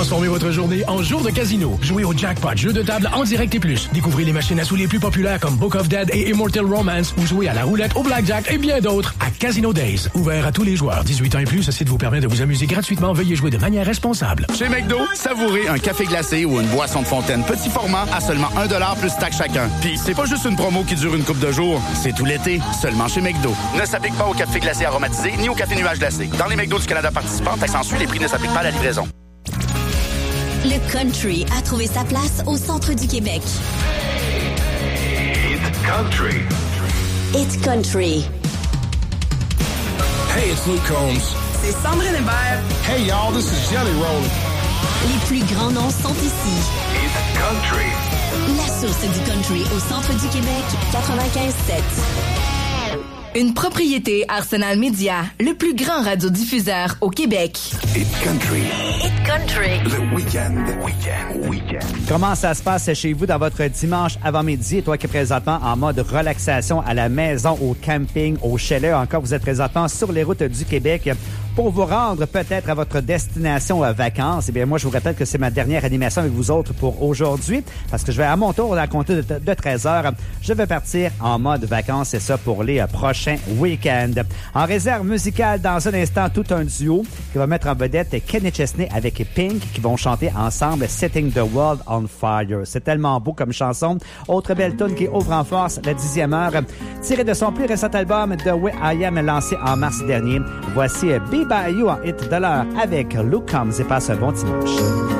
Transformez votre journée en jour de casino. Jouez au Jackpot, jeu de table en direct et plus. Découvrez les machines à sous les plus populaires comme Book of Dead et Immortal Romance ou jouez à la roulette, au blackjack et bien d'autres à Casino Days. Ouvert à tous les joueurs. 18 ans et plus, ce site vous permet de vous amuser gratuitement. Veuillez jouer de manière responsable. Chez McDo, savourez un café glacé ou une boisson de fontaine petit format à seulement 1$ plus taxe chacun. Puis c'est pas juste une promo qui dure une couple de jours, c'est tout l'été, seulement chez McDo. Ne s'applique pas au café glacé aromatisé ni au café nuage glacé. Dans les McDo du Canada participants, taxe en suit, les prix ne s'appliquent pas à la livraison. Le country a trouvé sa place au centre du Québec. It's country. It's country. Hey, it's Luke Combs. C'est Sandrine Hébert. Hey, y'all, this is Jelly Roll. Les plus grands noms sont ici. It's country. La source du country au centre du Québec, 95.7. Une propriété Arsenal Media, le plus grand radiodiffuseur au Québec. It's country. It's country. Le week-end. Comment ça se passe chez vous dans votre dimanche avant-midi? Et toi qui es présentement en mode relaxation à la maison, au camping, au chalet, encore vous êtes présentement sur les routes du Québec pour vous rendre peut-être à votre destination vacances. Eh bien, moi, je vous rappelle que c'est ma dernière animation avec vous autres pour aujourd'hui parce que je vais à mon tour, à compter de 13h, je vais partir en mode vacances et ça pour les prochains week-ends. En réserve musicale, dans un instant, tout un duo qui va mettre en vedette Kenny Chesney avec Pink qui vont chanter ensemble Setting the World on Fire. C'est tellement beau comme chanson. Autre belle tune qui ouvre en force la 10e heure, tirée de son plus récent album The Way I Am lancé en mars dernier. Voici Be By You en hit de l'heure avec Luke Combs et passe un bon dimanche.